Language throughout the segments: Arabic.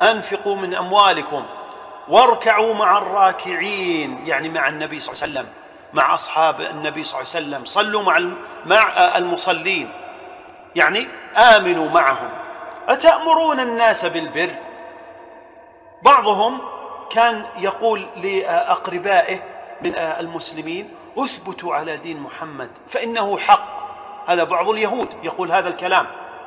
أنفقوا من أموالكم واركعوا مع الراكعين، يعني مع النبي صلى الله عليه وسلم، مع أصحاب النبي صلى الله عليه وسلم، صلوا مع المصلين، يعني آمنوا معهم. أتأمرون الناس بالبر؟ بعضهم كان يقول لأقربائه من المسلمين: اثبتوا على دين محمد فإنه حق. هذا بعض اليهود يقول هذا الكلام.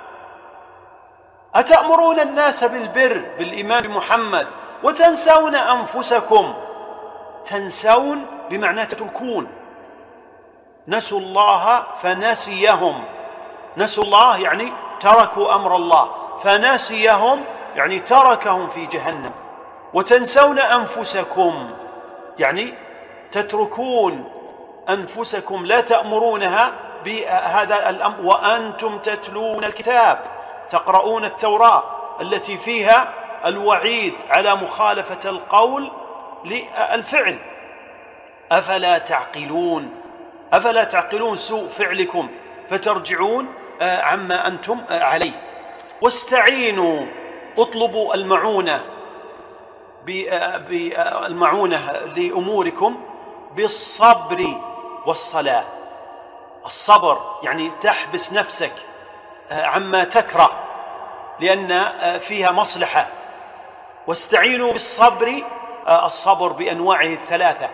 أتأمرون الناس بالبر، بالإيمان بمحمد، وتنسون أنفسكم. تنسون بمعنى تتركون. نسوا الله فنسيهم. نسوا الله يعني تركوا أمر الله، فنسيهم يعني تركهم في جهنم. وتنسون أنفسكم يعني تتركون أنفسكم، لا تأمرونها بهذا الأمر وأنتم تتلون الكتاب، تقرؤون التوراة التي فيها الوعيد على مخالفة القول للفعل. أفلا تعقلون؟ أفلا تعقلون سوء فعلكم فترجعون عما أنتم عليه. واستعينوا، اطلبوا المعونة لأموركم بالصبر والصلاة. الصبر يعني تحبس نفسك عما تكره لأن فيها مصلحة. واستعينوا بالصبر، الصبر بأنواعه الثلاثة: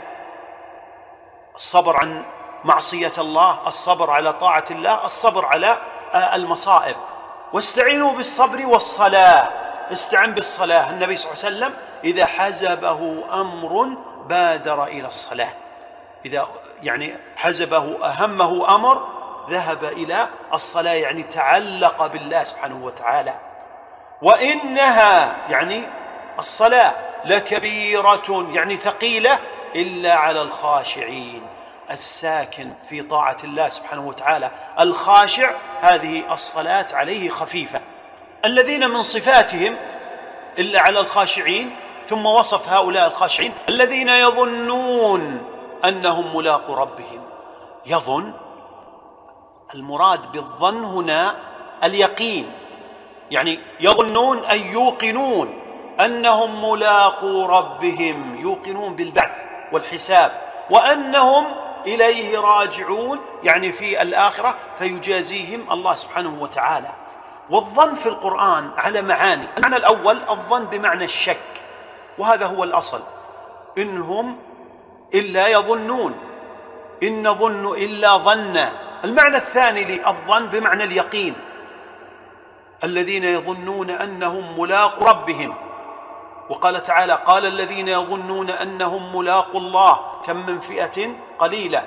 الصبر عن معصية الله، الصبر على طاعة الله، الصبر على المصائب. واستعينوا بالصبر والصلاة. استعن بالصلاة. النبي صلى الله عليه وسلم إذا حزبه أمر بادر إلى الصلاة. إذا يعني حزبه أهمه أمر ذهب إلى الصلاة، يعني تعلق بالله سبحانه وتعالى. وإنها يعني الصلاة لكبيرة يعني ثقيلة إلا على الخاشعين. الساكن في طاعة الله سبحانه وتعالى الخاشع، هذه الصلاة عليه خفيفة. الذين من صفاتهم إلا على الخاشعين، ثم وصف هؤلاء الخاشعين: الذين يظنون أنهم ملاقو ربهم. يظن، المراد بالظن هنا اليقين، يعني يظنون أي يوقنون أنهم ملاقو ربهم، يوقنون بالبعث والحساب، وأنهم إليه راجعون، يعني في الآخرة فيجازيهم الله سبحانه وتعالى. والظن في القرآن على معاني. المعنى الأول الظن بمعنى الشك، وهذا هو الأصل: إنهم إلا يظنون، إن نظن إلا ظنا. المعنى الثاني للظن بمعنى اليقين: الذين يظنون أنهم ملاقو ربهم. وقال تعالى: قال الذين يظنون أنهم ملاقو الله كم من فئة قليلة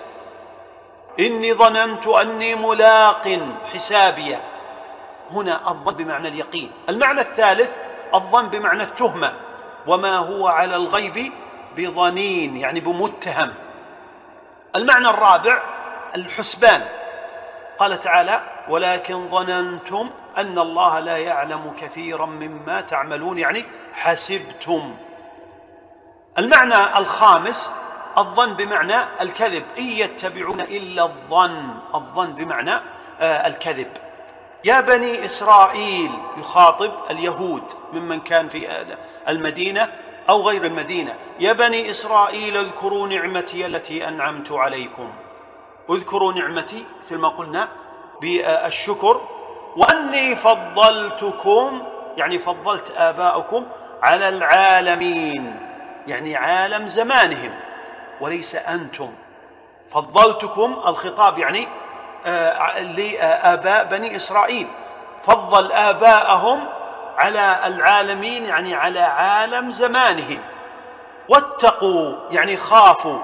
إني ظننت أني ملاق حسابية. هنا الظن بمعنى اليقين. المعنى الثالث الظن بمعنى التهمة: وما هو على الغيب بضنين، يعني بمتهم. المعنى الرابع الحسبان. قال تعالى: ولكن ظننتم أن الله لا يعلم كثيرا مما تعملون، يعني حسبتم. المعنى الخامس الظن بمعنى الكذب: إن يتبعون إلا الظن. الظن بمعنى الكذب. يا بني إسرائيل، يخاطب اليهود ممن كان في المدينة أو غير المدينة: يا بني إسرائيل اذكروا نعمتي التي أنعمت عليكم. اذكروا نعمتي مثل ما قلنا بالشكر. وأني فضلتكم، يعني فضلت آباءكم على العالمين، يعني عالم زمانهم وليس أنتم. فضلتكم الخطاب يعني لآباء بني إسرائيل، فضل آباءهم على العالمين يعني على عالم زمانهم. واتقوا يعني خافوا.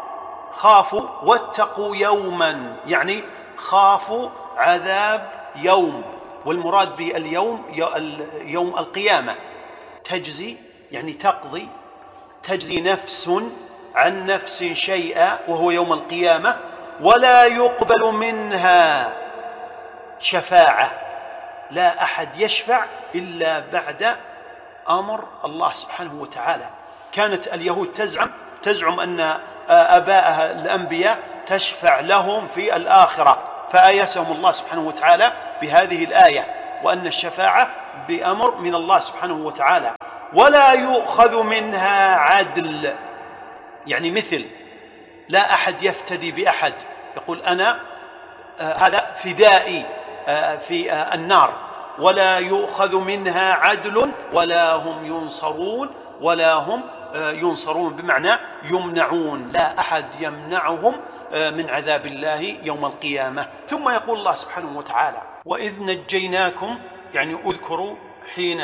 واتقوا يوما يعني خافوا عذاب يوم، والمراد باليوم يوم القيامة. تجزي يعني تقضي، تجزي نفس عن نفس شيئا وهو يوم القيامة، ولا يقبل منها شفاعة. لا أحد يشفع إلا بعد أمر الله سبحانه وتعالى. كانت اليهود تزعم أن آباءها الأنبياء تشفع لهم في الآخرة، فآيسهم الله سبحانه وتعالى بهذه الآية، وأن الشفاعة بأمر من الله سبحانه وتعالى. ولا يؤخذ منها عدل، يعني مثل لا أحد يفتدي بأحد، يقول أنا هذا فدائي في النار، ولا يؤخذ منها عدل ولا هم ينصرون، ولا هم ينصرون بمعنى يمنعون، لا أحد يمنعهم من عذاب الله يوم القيامة. ثم يقول الله سبحانه وتعالى: وإذ نجيناكم، يعني اذكروا حين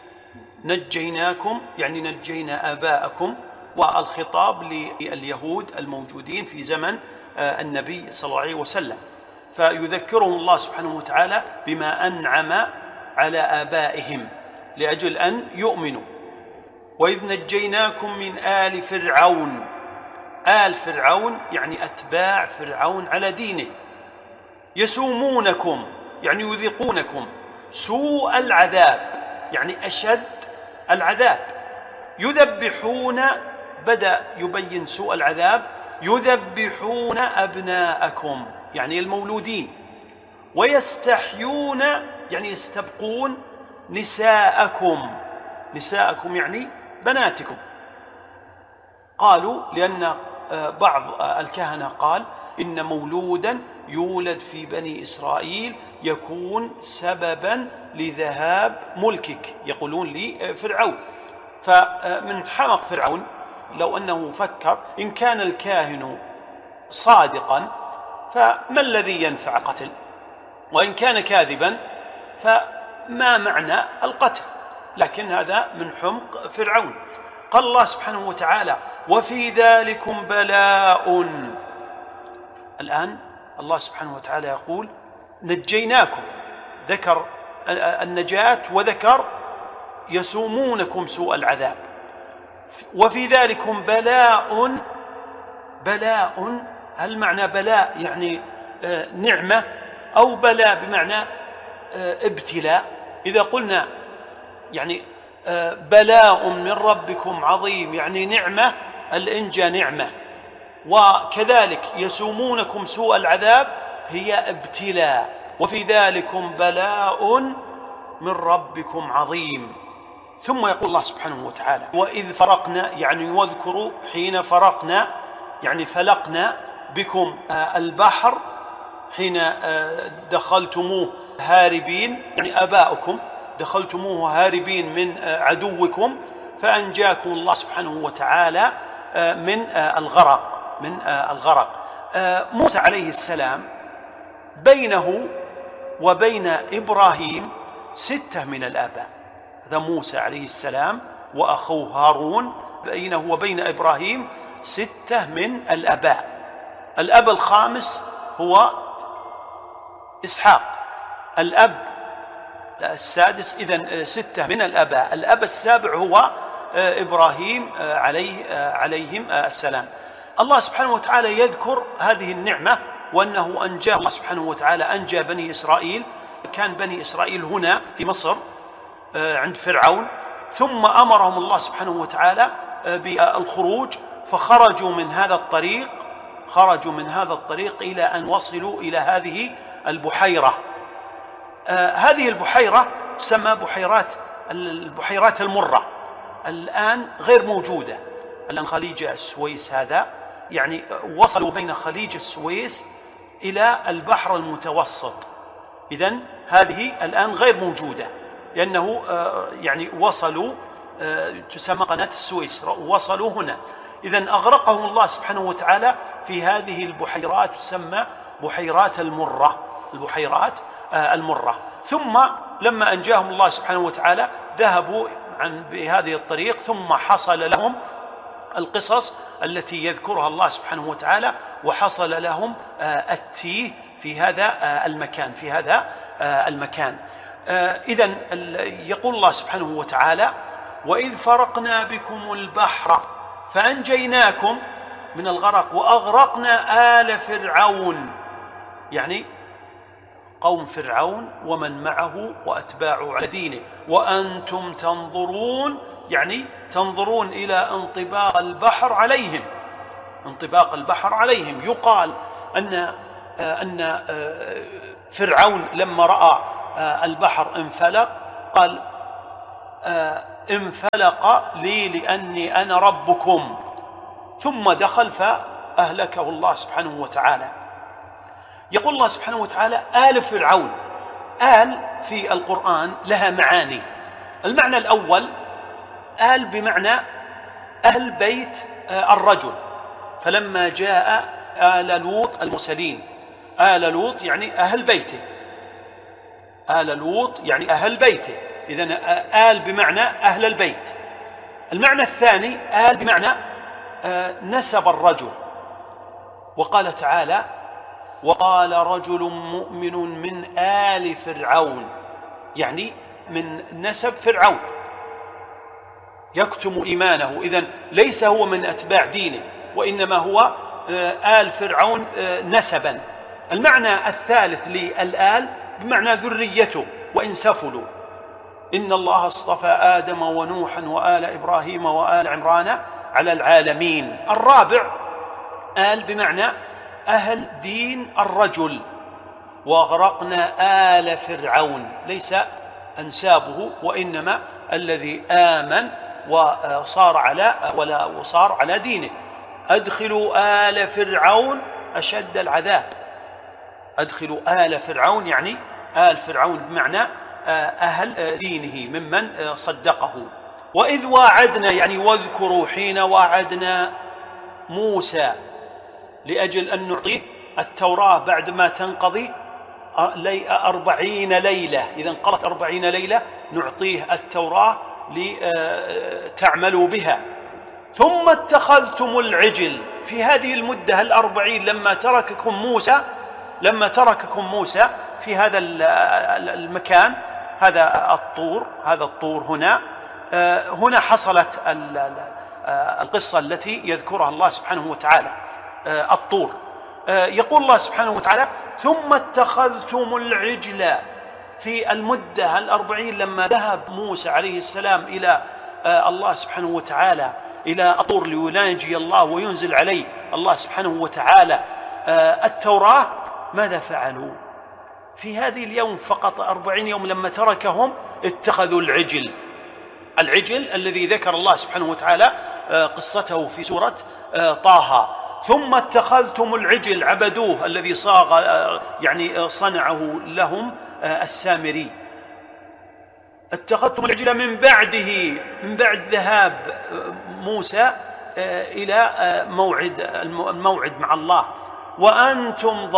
نجيناكم، يعني نجينا آباءكم، والخطاب لليهود الموجودين في زمن النبي صلى الله عليه وسلم، فيذكرهم الله سبحانه وتعالى بما أنعم على آبائهم لأجل أن يؤمنوا. وإذ نجيناكم من آل فرعون، آل فرعون يعني أتباع فرعون على دينه، يسومونكم يعني يذيقونكم سوء العذاب، يعني أشد العذاب، يذبحون، بدأ يبين سوء العذاب، يذبحون أبناءكم يعني المولودين، ويستحيون يعني يستبقون نساءكم، نساءكم يعني بناتكم. قالوا لأن بعض الكهنة قال إن مولودا يولد في بني إسرائيل يكون سببا لذهاب ملكك، يقولون لفرعون. فمن حمق فرعون لو أنه فكر إن كان الكاهن صادقا فما الذي ينفع قتل، وإن كان كاذبا فما معنى القتل، لكن هذا من حمق فرعون. قال الله سبحانه وتعالى: وفي ذلكم بلاء. الآن الله سبحانه وتعالى يقول نجيناكم، ذكر النجاة وذكر يسومونكم سوء العذاب. وفي ذلكم بلاء، بلاء هل معنى بلاء يعني نعمة، أو بلاء بمعنى ابتلاء؟ إذا قلنا يعني بلاء من ربكم عظيم يعني نعمة، الإنجا نعمة، وكذلك يسومونكم سوء العذاب هي ابتلاء. وفي ذلكم بلاء من ربكم عظيم. ثم يقول الله سبحانه وتعالى: وإذ فرقنا، يعني واذكروا حين فرقنا، يعني فلقنا بكم البحر حين دخلتموه هاربين، يعني آباؤكم دخلتموه هاربين من عدوكم، فأنجاكم الله سبحانه وتعالى من الغرق. موسى عليه السلام بينه وبين إبراهيم 6 من الآباء، هذا موسى عليه السلام وأخوه هارون، بينه وبين إبراهيم 6 من الآباء. الأب الخامس هو إسحاق، الأب السادس، إذن 6 من الآباء. الأب السابع هو إبراهيم عليهم السلام. الله سبحانه وتعالى يذكر هذه النعمة، وأنه أنجى، الله سبحانه وتعالى أنجى بني إسرائيل. كان بني إسرائيل هنا في مصر عند فرعون، ثم أمرهم الله سبحانه وتعالى بالخروج، فخرجوا من هذا الطريق إلى أن وصلوا إلى هذه البحيرة. هذه البحيرة تسمى البحيرات المرة، الآن غير موجودة. الآن خليج السويس هذا يعني وصلوا بين خليج السويس إلى البحر المتوسط، إذن هذه الآن غير موجودة، لأنه يعني وصلوا، تسمى قناة السويس، وصلوا هنا. إذن أغرقهم الله سبحانه وتعالى في هذه البحيرات، تسمى بحيرات المرة. ثم لما أنجاهم الله سبحانه وتعالى ذهبوا بهذه الطريق، ثم حصل لهم القصص التي يذكرها الله سبحانه وتعالى، وحصل لهم التيه في هذا المكان. إذن يقول الله سبحانه وتعالى: وإذ فرقنا بكم البحر فأنجيناكم من الغرق وأغرقنا آل فرعون، يعني قوم فرعون ومن معه وأتباعه على دينه، وأنتم تنظرون، يعني تنظرون إلى انطباق البحر عليهم. يقال أن فرعون لما رأى البحر انفلق قال انفلق لي لأني أنا ربكم، ثم دخل فأهلكه الله سبحانه وتعالى. يقول الله سبحانه وتعالى آل فرعون. آل في القرآن لها معاني. المعنى الأول آل بمعنى أهل بيت الرجل، فلما جاء آل لوط المرسلين، آل لوط يعني أهل بيته، آل لوط يعني أهل بيته، إذن آل بمعنى أهل البيت. المعنى الثاني آل بمعنى نسب الرجل، وقال تعالى وقال رجل مؤمن من آل فرعون، يعني من نسب فرعون يكتم إيمانه، إذن ليس هو من أتباع دينه، وإنما هو آل فرعون نسبا. المعنى الثالث للآل بمعنى ذريته وإن سفلوا، إن الله اصطفى آدم ونوحا وآل إبراهيم وآل عمران على العالمين. الرابع آل بمعنى أهل دين الرجل، وأغرقنا آل فرعون، ليس أنسابه وإنما الذي آمن وصار على دينه. أدخلوا آل فرعون أشد العذاب. أدخلوا آل فرعون يعني آل فرعون بمعنى أهل دينه ممن صدقه. وإذ واعدنا يعني واذكروا حين واعدنا موسى لأجل أن نعطيه التوراة بعد ما تنقضي 40 ليلة، إذا انقضت 40 ليلة نعطيه التوراة لتعملوا بها. ثم اتخذتم العجل في هذه المدة 40 لما ترككم موسى في هذا المكان، هذا الطور هنا حصلت القصة التي يذكرها الله سبحانه وتعالى، الطور. يقول الله سبحانه وتعالى ثم اتخذتم العجل في المدة 40 لما ذهب موسى عليه السلام إلى الله سبحانه وتعالى إلى الطور ليناجي الله وينزل عليه الله سبحانه وتعالى التوراة. ماذا فعلوا في هذه اليوم فقط 40 يوم لما تركهم؟ اتخذوا العجل الذي ذكر الله سبحانه وتعالى قصته في سورة طه. ثم اتخذتم العجل عبدوه الذي صاغ يعني صنعه لهم السامري. اتخذتم العجل من بعد ذهاب موسى إلى الموعد مع الله، وأنتم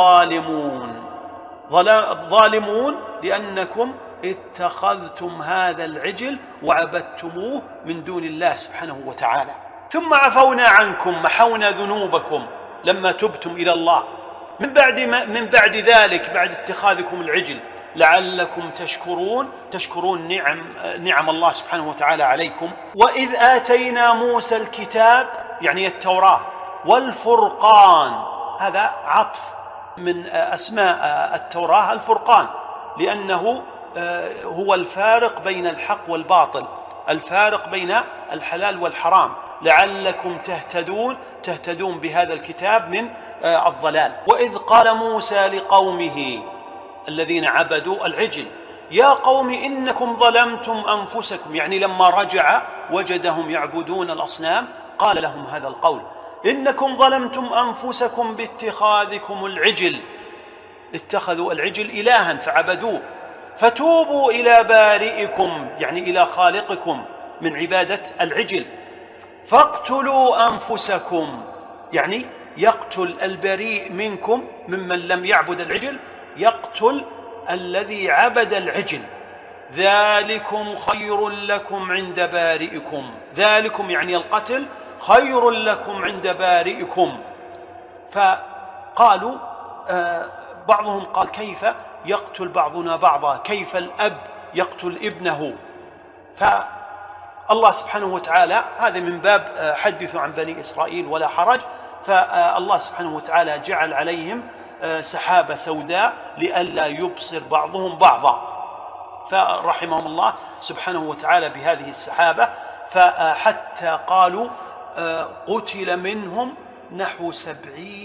ظالمون لأنكم اتخذتم هذا العجل وعبدتموه من دون الله سبحانه وتعالى. ثم عفونا عنكم، محونا ذنوبكم لما تبتم إلى الله من بعد ذلك، بعد اتخاذكم العجل، لعلكم تشكرون نعم الله سبحانه وتعالى عليكم. وإذ آتينا موسى الكتاب يعني التوراة والفرقان، هذا عطف من أسماء التوراة الفرقان، لأنه هو الفارق بين الحق والباطل، الفارق بين الحلال والحرام، لعلكم تهتدون بهذا الكتاب من الضلال. وإذ قال موسى لقومه الذين عبدوا العجل يا قوم إنكم ظلمتم أنفسكم، يعني لما رجع وجدهم يعبدون الأصنام قال لهم هذا القول، إنكم ظلمتم أنفسكم باتخاذكم العجل، اتخذوا العجل إلها فعبدوه، فتوبوا إلى بارئكم يعني إلى خالقكم من عبادة العجل، فاقتلوا أنفسكم يعني يقتل البريء منكم ممن لم يعبد العجل، يقتل الذي عبد العجل، ذلكم خير لكم عند بارئكم، ذلكم يعني القتل خير لكم عند بارئكم. فقالوا بعضهم قال كيف يقتل بعضنا بعضا، كيف الأب يقتل ابنه؟ فالله سبحانه وتعالى هذا من باب حدثوا عن بني إسرائيل ولا حرج، فالله سبحانه وتعالى جعل عليهم سحابة سوداء لئلا يبصر بعضهم بعضا، فرحمهم الله سبحانه وتعالى بهذه السحابة، فحتى قالوا قتل منهم نحو 70